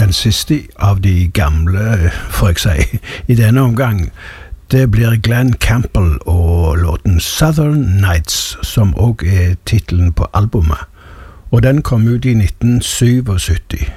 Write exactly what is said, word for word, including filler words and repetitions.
den siste av de gamle, får jeg si, i denne omgang. Det blir Glenn Campbell og låten Southern Nights, som også er titelen på albumet. Og den kom ut i nitten syttisju.